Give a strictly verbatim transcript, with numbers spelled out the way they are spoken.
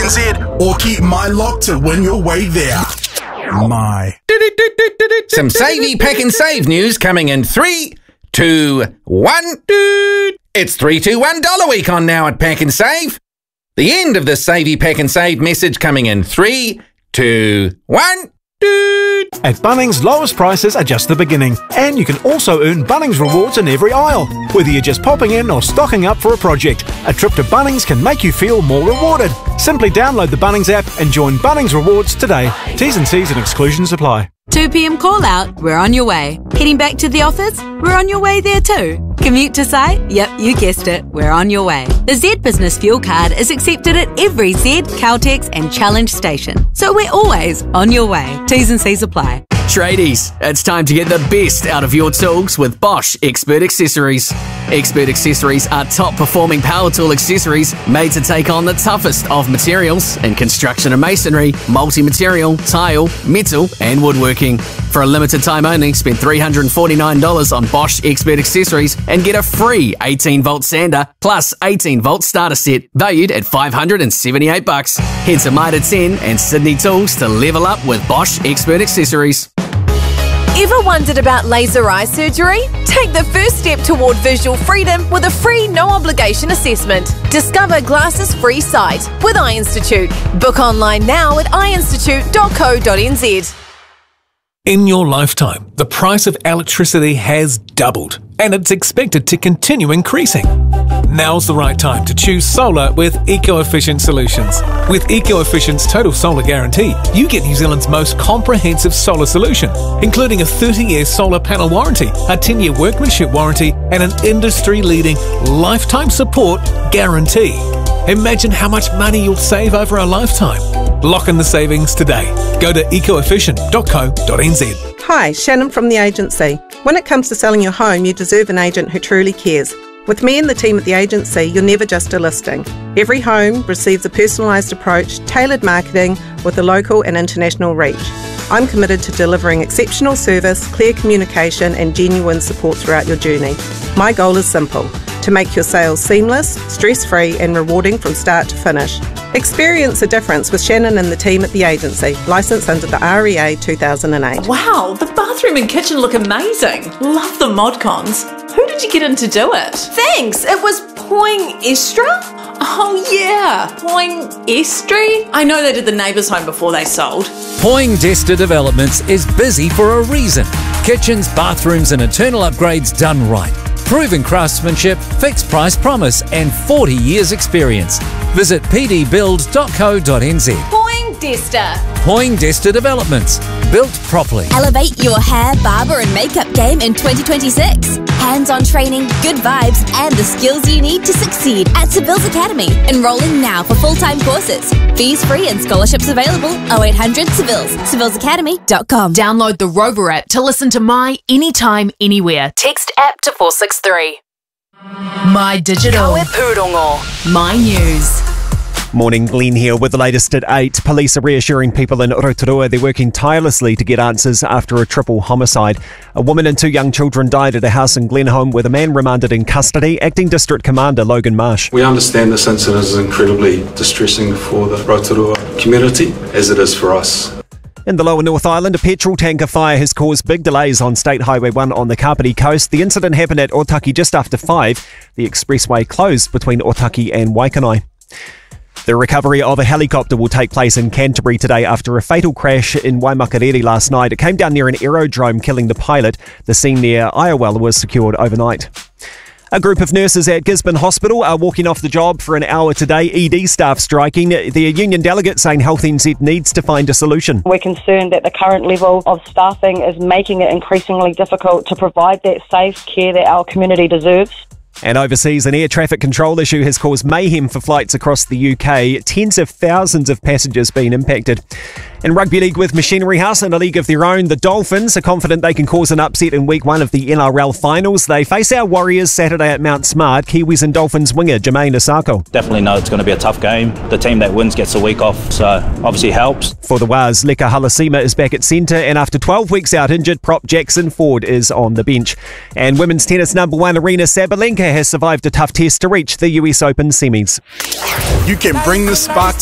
N Z or keep My Lock to win your way there. My. Some Savey Pack and Save news coming in three, two, one. It's three two one Dollar Week on now at Pack and Save. The end of the Savey Pack and Save message coming in three, two, one. At Bunnings, lowest prices are just the beginning, and you can also earn Bunnings rewards in every aisle. Whether you're just popping in or stocking up for a project, a trip to Bunnings can make you feel more rewarded. Simply download the Bunnings app and join Bunnings Rewards today. T's and C's and exclusions apply. two p.m. call out, we're on your way. Heading back to the office, we're on your way there too. Commute to site? Yep, you guessed it, we're on your way. The Z Business Fuel Card is accepted at every Z, Caltex and Challenge station. So we're always on your way. T's and C's apply. Tradies, it's time to get the best out of your tools with Bosch Expert Accessories. Expert Accessories are top performing power tool accessories made to take on the toughest of materials in construction and masonry, multi-material, tile, metal and woodworking. For a limited time only, spend three hundred forty-nine dollars on Bosch Expert Accessories and get a free eighteen volt sander plus eighteen volt starter set valued at five hundred seventy-eight bucks. Head to Mitre ten and Sydney Tools to level up with Bosch Expert Accessories. Ever wondered about laser eye surgery? Take the first step toward visual freedom with a free, no-obligation assessment. Discover Glasses Free site with Eye Institute. Book online now at eye institute dot co dot n z. In your lifetime, the price of electricity has doubled, and it's expected to continue increasing. Now's the right time to choose solar with Eco-Efficient Solutions. With Eco-Efficient's Total Solar Guarantee, you get New Zealand's most comprehensive solar solution, including a thirty year solar panel warranty, a ten year workmanship warranty, and an industry-leading lifetime support guarantee. Imagine how much money you'll save over a lifetime. Lock in the savings today. Go to eco efficient dot co dot n z. Hi, Shannon from the agency. When it comes to selling your home, you deserve an agent who truly cares. With me and the team at the agency, you're never just a listing. Every home receives a personalised approach, tailored marketing with a local and international reach. I'm committed to delivering exceptional service, clear communication and genuine support throughout your journey. My goal is simple: to make your sales seamless, stress-free and rewarding from start to finish. Experience the difference with Shannon and the team at the agency, licensed under the R E A two thousand eight. Wow, the bathroom and kitchen look amazing. Love the mod cons. Who did you get in to do it? Thanks, it was Poing-Estra? Oh yeah, Poing-Estri? I know they did the neighbours' home before they sold. Poindexter Developments is busy for a reason. Kitchens, bathrooms and internal upgrades done right. Proven craftsmanship, fixed price promise and forty years experience. Visit p d build dot co dot n z. Poindexter. Poindexter Developments. Built properly. Elevate your hair, barber and makeup game in twenty twenty-six. Hands-on training, good vibes and the skills you need to succeed at Seville's Academy. Enrolling now for full-time courses. Fees free and scholarships available. oh eight hundred Sevilles. Sevilles Academy dot com. Download the Rover app to listen to My Anytime Anywhere. Text app to four six three. My Digital. My News. Morning, Glenn here with the latest at eight. Police are reassuring people in Rotorua they're working tirelessly to get answers after a triple homicide. A woman and two young children died at a house in Glenholm with a man remanded in custody. Acting District Commander Logan Marsh. We understand this incident is incredibly distressing for the Rotorua community, as it is for us. In the lower North Island, a petrol tanker fire has caused big delays on State Highway one on the Kapiti coast. The incident happened at Otaki just after five. The expressway closed between Otaki and Waikanae. The recovery of a helicopter will take place in Canterbury today after a fatal crash in Waimakariri last night. It came down near an aerodrome, killing the pilot. The scene near Iowella was secured overnight. A group of nurses at Gisborne Hospital are walking off the job for an hour today. E D staff striking. The union delegate saying Health N Z needs to find a solution. We're concerned that the current level of staffing is making it increasingly difficult to provide that safe care that our community deserves. And overseas, an air traffic control issue has caused mayhem for flights across the U K. Tens of thousands of passengers being impacted. In Rugby League with Machinery House in a league of their own, the Dolphins are confident they can cause an upset in week one of the N R L finals. They face our Warriors Saturday at Mount Smart. Kiwis and Dolphins winger Jermaine Asako. Definitely know it's going to be a tough game. The team that wins gets a week off, so obviously helps. For the Waz, Leka Halasima is back at centre, and after twelve weeks out injured, prop Jackson Ford is on the bench. And women's tennis number one Arena Sabalenka has survived a tough test to reach the U S Open semis. You can bring the spark